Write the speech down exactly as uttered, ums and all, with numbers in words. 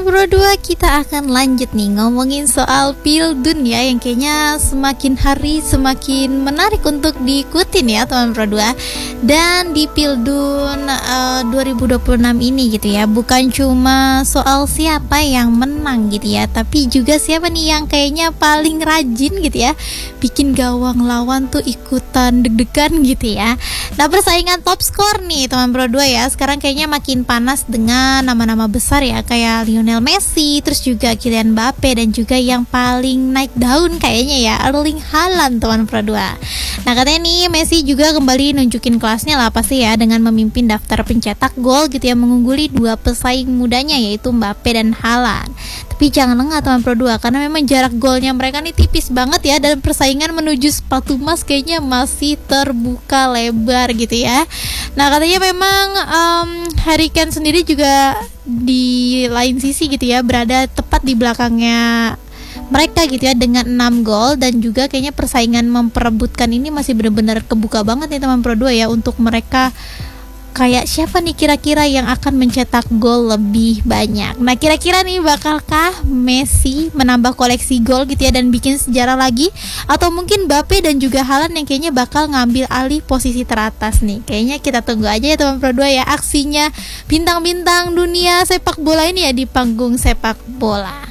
Pro dua, kita akan lanjut nih ngomongin soal Pildun ya, yang kayaknya semakin hari semakin menarik untuk diikutin ya teman Pro dua. Dan di Pildun uh, dua ribu dua puluh enam ini gitu ya, bukan cuma soal siapa yang menang gitu ya, tapi juga siapa nih yang kayaknya paling rajin gitu ya, bikin gawang lawan tuh ikutan deg-degan gitu ya. Nah, persaingan top skor nih teman Pro dua ya, sekarang kayaknya makin panas dengan nama-nama besar ya, kayak Lionel Messi, terus juga Kylian Mbappe, dan juga yang paling naik daun kayaknya ya, Erling Haaland teman Pro dua. Nah, katanya nih Messi juga kembali nunjukin kelasnya lah pasti ya, dengan memimpin daftar pencetak gol gitu ya, mengungguli dua pesaing mudanya yaitu Mbappe dan Haaland. Tapi jangan lengah teman Pro dua, karena memang jarak golnya mereka nih tipis banget ya, dan persaingan menuju sepatu emas kayaknya masih terbuka lebar gitu ya. Nah, katanya memang um, Harry Kane sendiri juga di lain sisi gitu ya, berada tepat di belakangnya mereka gitu ya, dengan enam gol. Dan juga kayaknya persaingan memperebutkan ini masih benar-benar kebuka banget nih teman Pro dua ya, untuk mereka kayak siapa nih kira-kira yang akan mencetak gol lebih banyak. Nah, kira-kira nih bakalkah Messi menambah koleksi gol gitu ya dan bikin sejarah lagi, atau mungkin Mbappe dan juga Haaland yang kayaknya bakal ngambil alih posisi teratas nih. Kayaknya kita tunggu aja ya teman Pro dua ya, aksinya bintang-bintang dunia sepak bola ini ya di panggung sepak bola.